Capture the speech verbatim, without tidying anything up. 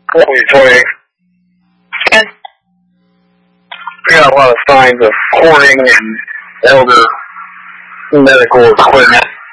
twenty twenty. Good. We got a lot of signs of hoarding and elder medical equipment.